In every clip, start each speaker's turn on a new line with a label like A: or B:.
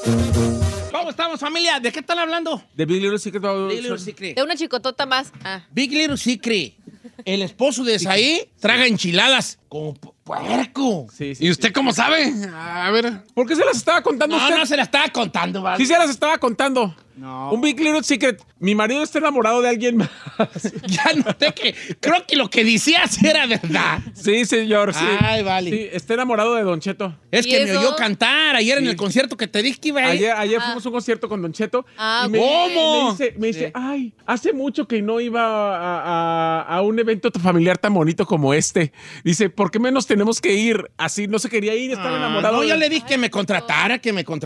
A: ¿Cómo estamos, familia? ¿De qué están hablando?
B: De Big Little Secret.
A: Big Little Secret.
C: De una chicotota más.
A: Big Little Secret. El esposo de Saí traga enchiladas como puerco.
B: Sí.
D: ¿Y usted cómo sabe? A ver.
B: ¿Por qué se las estaba contando usted?
A: No se la estaba contando, ¿vale?
B: Sí se las estaba contando.
A: No.
B: Un Big Little Secret. Mi marido está enamorado de alguien más.
A: Ya noté que creo que lo que decías era verdad.
B: Sí, señor, sí.
A: Ay, vale.
B: Sí, está enamorado de Don Cheto.
A: Es
C: ¿Y
A: que me
C: eso?
A: oyó cantar ayer en
B: Sí.
A: el concierto que te dije que iba a ir.
B: Ayer fuimos a un concierto con Don Cheto.
C: Ah,
B: y me,
A: ¿cómo?
B: Me dice, ay, hace mucho que no iba a un evento familiar tan bonito como este. Dice, ¿por qué menos tenemos que ir? Así no se quería ir, estaba enamorado.
A: No, yo
B: de-
A: le dije que me contratara,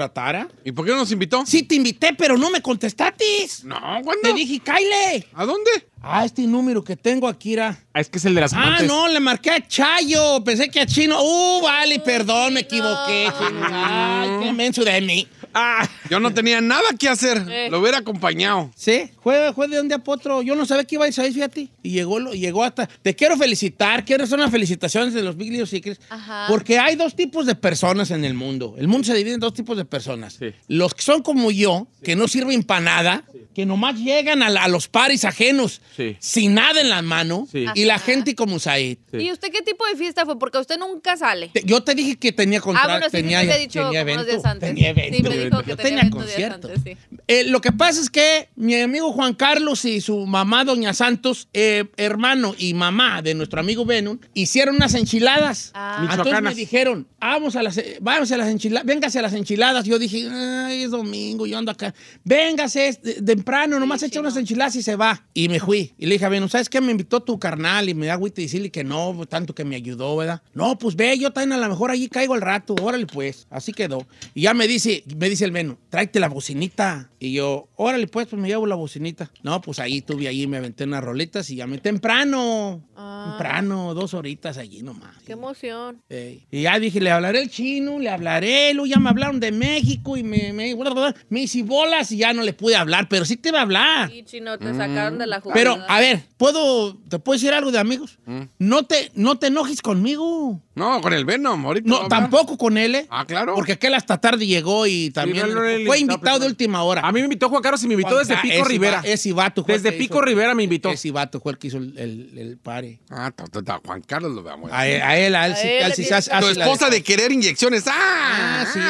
D: ¿Y por qué no nos invitó?
A: Sí, te invité, pero no me contestaste.
D: No, ¿cuándo?
A: Te dije, Kyle.
D: ¿A dónde?
A: Este número que tengo aquí era.
B: Ah, es que es el de las amantes.
A: No, le marqué a Chayo. Pensé que a Chino. Vale, perdón, me equivoqué. Chino. Ay, qué menso de mí.
D: Yo no tenía nada que hacer. Lo hubiera acompañado.
A: Sí, fue de un día para otro. Yo no sabía que iba a ir, ¿sabes? Fíjate. Y llegó hasta... Te quiero felicitar. Quiero hacer unas felicitaciones de los Big Little Secrets.
C: Ajá.
A: Porque hay dos tipos de personas en el mundo. El mundo se divide en dos tipos de personas.
B: Sí.
A: Los que son como yo, que no sirven para nada, que nomás llegan a los paris ajenos
B: Sí.
A: sin nada en la mano.
B: Sí.
A: Y la
C: Ajá.
A: gente como Said.
B: Sí.
C: ¿Y usted qué tipo de fiesta fue? Porque usted nunca sale.
A: Yo te dije que tenía
C: Bueno, sí,
A: tenía,
C: me había dicho
A: tenía
C: como unos
A: evento.
C: días antes.
A: Tenía evento.
C: Sí, me dijo que
A: Yo
C: tenía
A: tenía
C: evento días
A: concierto.
C: antes, sí.
A: Lo que pasa es que mi amigo Juan Carlos y su mamá, Doña Santos, hermano y mamá de nuestro amigo Venom, hicieron unas enchiladas. Entonces me
B: Michoacanas.
A: dijeron, vamos a las enchiladas, véngase a las enchiladas. Yo dije, ay, es domingo, yo ando acá. Véngase temprano, nomás echa unas enchiladas y se va. Y me fui. Y le dije a Venom, ¿sabes qué? Me invitó tu carnal y me da agüita y decirle que no, tanto que me ayudó, ¿verdad? No, pues ve, yo también a lo mejor allí caigo al rato, órale pues. Así quedó. Y ya me dice el Venom, tráete la bocinita. Y yo, órale pues me llevo la bocinita. No, pues ahí tuve ahí, me aventé unas roletas y llamé temprano. Temprano, 2 horitas allí nomás.
C: Qué emoción.
A: Y ya dije, le hablaré al chino, le hablaré, luego ya me hablaron de México y me hice bolas y ya no le pude hablar, pero sí te iba a hablar.
C: Sí, Chino, te sacaron de la jugada.
A: Pero, a ver, ¿te puedo decir algo de amigos? No te enojes conmigo.
D: No, con el Venom. Ahorita
A: No, tampoco con él, ¿eh?
D: Ah, claro.
A: Porque aquel hasta tarde llegó y también
B: no le
A: fue
B: invitaba,
A: invitado de última hora.
B: A mí me invitó Juan Carlos y me invitó desde Pico Rivera.
A: Ese vato fue el
B: Desde
A: que
B: Pico
A: hizo-
B: Rivera me invitó.
A: Ese vato fue el que hizo el party.
D: Juan Carlos lo veamos.
A: A él sí se hace.
D: Tu
A: hace la
D: esposa de querer inyecciones.
A: sí.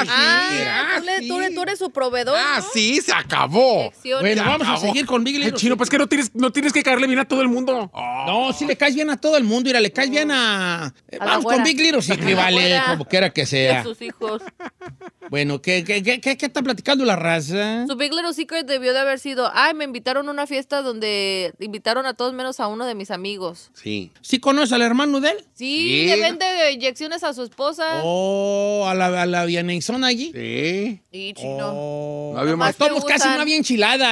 C: Tú eres su proveedor, ¿no?
D: Sí, se acabó.
C: Inyecciones.
A: Bueno, vamos a
D: acabó.
A: seguir con Big
B: Ay,
A: Little
B: Chino, pues que no tienes que caerle bien a todo el mundo.
A: No, sí le caes bien a todo el mundo. Mira, le caes bien a...
C: la
A: Vamos
C: güera.
A: con Big Little Secret,
C: A la
A: vale,
C: güera.
A: como quiera que
C: De
A: sea.
C: sus hijos.
A: Bueno, ¿qué está platicando la raza?
C: Su Big Little Secret debió de haber sido, me invitaron a una fiesta donde invitaron a todos menos a uno de mis amigos.
D: Sí.
A: ¿Sí conoces al hermano de él?
C: Sí,
D: Sí.
C: le vende inyecciones a su esposa.
A: A la Vianeizón allí.
D: Sí.
C: Y Chino.
D: No había
C: Nomás
D: más.
C: te
A: Todos casi
C: usan.
A: no había enchilada.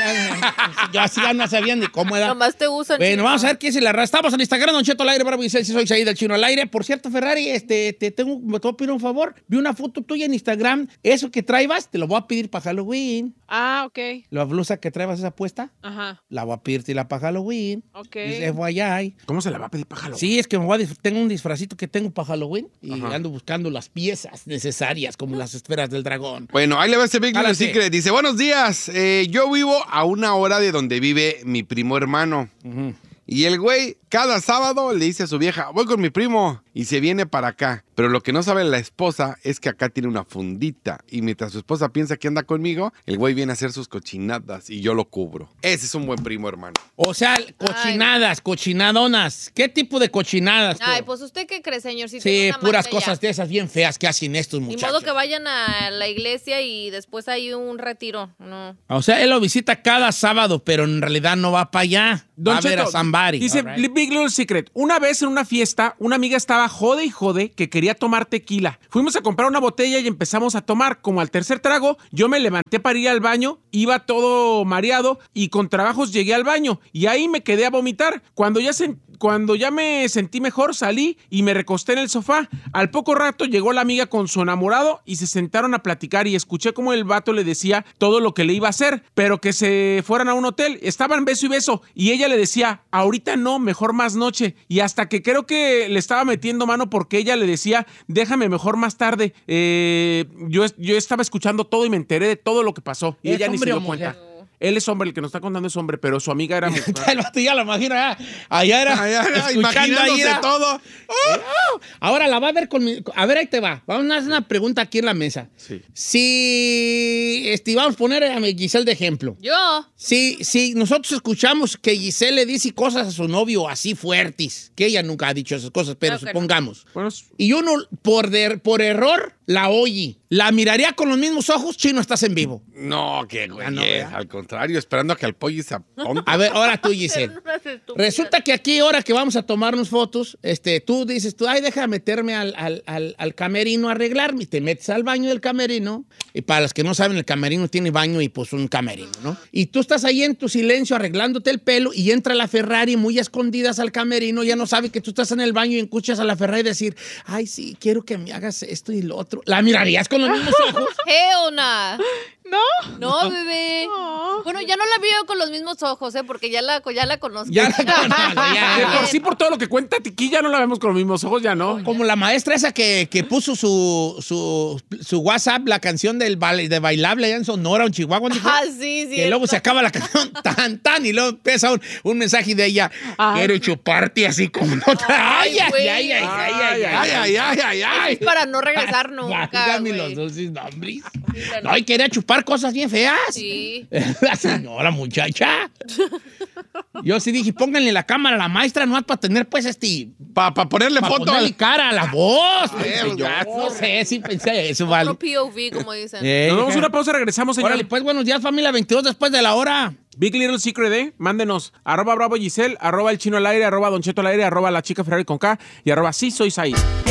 A: Ya así ya no sabían ni cómo era.
C: Nomás te usan.
A: Bueno,
C: Chino.
A: vamos a ver qué es la raza. Estamos en Instagram, Don Cheto al aire, Bravo y Celsi, soy Saíd, el Chino al aire. Por cierto, Ferrari, me te voy a pedir un favor. Vi una foto tuya en Instagram. Eso que traibas, te lo voy a pedir para Halloween.
E: Ok.
A: La blusa que traibas esa puesta,
E: Ajá.
A: la voy a pedirte para Halloween.
E: Ok.
A: Es FYI.
B: ¿Cómo se la va a pedir para Halloween?
A: Sí, es que tengo un disfracito que tengo para Halloween y ando buscando las piezas necesarias, como las esferas del dragón.
D: Bueno, ahí le va ese Big Little
A: Jálate.
D: Secret. Dice, buenos días. Yo vivo a 1 hora de donde vive mi primo hermano. Y el güey, cada sábado le dice a su vieja, voy con mi primo, y se viene para acá. Pero lo que no sabe la esposa es que acá tiene una fundita. Y mientras su esposa piensa que anda conmigo, el güey viene a hacer sus cochinadas y yo lo cubro. Ese es un buen primo, hermano.
A: O sea, cochinadas, cochinadonas. ¿Qué tipo de cochinadas? tú?
C: Ay, pues usted qué cree, señor. Si
A: sí,
C: tiene una
A: puras
C: amante
A: cosas
C: ya.
A: de esas bien feas que hacen estos
C: Ni
A: muchachos.
C: modo que vayan a la iglesia y después hay un retiro. No.
A: O sea, él lo visita cada sábado, pero en realidad no va para allá.
B: Don
A: va a ver a
B: Cheto,
A: somebody.
B: dice
A: All right.
B: Big Little Secret. Una vez en una fiesta, una amiga estaba jode y jode que quería tomar tequila. Fuimos a comprar una botella y empezamos a tomar. Como al tercer trago, yo me levanté para ir al baño, iba todo mareado y con trabajos llegué al baño. Y ahí me quedé a vomitar. Cuando ya me sentí mejor, salí y me recosté en el sofá. Al poco rato llegó la amiga con su enamorado y se sentaron a platicar y escuché como el vato le decía todo lo que le iba a hacer, pero que se fueran a un hotel. Estaban beso y beso y ella le decía, ahorita no, mejor más noche. Y hasta que creo que le estaba metiendo metiendo mano porque ella le decía, déjame mejor más tarde. Yo estaba escuchando todo y me enteré de todo lo que pasó. Y
A: ¿Es
B: ella ni se
A: hombre
B: dio
A: o
B: cuenta.
A: mujer?
B: Él es hombre, el que nos está contando es hombre, pero su amiga era mujer.
A: El vato ya lo imagino, allá era escuchando
D: imaginándose
A: ahí era.
D: todo.
A: Ahora la va a ver conmigo. A ver, ahí te va. Vamos a hacer una pregunta aquí en la mesa.
B: Sí.
A: Si vamos a poner a Giselle de ejemplo.
C: Yo.
A: Si nosotros escuchamos que Giselle le dice cosas a su novio así fuertes, que ella nunca ha dicho esas cosas, pero
C: Claro que
A: supongamos.
B: Bueno,
A: Y uno, por error, la oye. ¿La miraría con los mismos ojos? Chino, estás en vivo.
D: No, qué güey.
A: no, ¿verdad?
D: Al contrario, esperando a que el pollo se aponte.
A: A ver, ahora tú, Giselle. Resulta que aquí, ahora que vamos a tomarnos fotos, tú dices, ay, deja meterme al camerino a arreglarme. Y te metes al baño del camerino. Y para los que no saben, el camerino tiene baño y pues un camerino, ¿no? Y tú estás ahí en tu silencio arreglándote el pelo y entra la Ferrari muy a escondidas al camerino. Ya no sabe que tú estás en el baño y escuchas a la Ferrari decir, ay, sí, quiero que me hagas esto y lo otro. ¿La mirarías con los mismos ojos?
C: Hell nah.
E: ¿No?
C: No, bebé. Bueno, ya no la veo con los mismos ojos, porque ya la conozco.
A: Ya la conozco,
B: de por sí, por todo lo que cuenta Tiqui, ya no la vemos con los mismos ojos, ya no.
A: Como la maestra esa que puso su WhatsApp, la canción de bailable allá en Sonora, en Chihuahua. ¿Dónde fue?
C: Ah, sí, sí.
A: Que luego se acaba la canción tan, y luego empieza un mensaje de ella. Quiero chuparte así como otra. Ay,
C: Ay, güey.
A: ay.
C: Es para no regresar nunca,
A: Válgame
C: güey.
A: los dulces nombres.
C: la
A: No, y quería chupar cosas bien feas.
C: Sí.
A: La señora muchacha. Yo sí dije, pónganle la cámara a la maestra, no para tener pues
D: Para ponerle
A: para
D: foto
A: ponerle cara a la voz.
D: pues,
A: Yo no sé, sí pensé eso, vale.
C: Otro POV, como dicen.
B: Nos vamos a una pausa, regresamos, señor.
A: Órale, pues buenos días, familia, 22 después de la hora.
B: Big Little Secret, mándenos @Bravo Giselle, @El Chino al aire, @Don Cheto al aire, @La Chica Ferrari con K y @Sí Soy Said.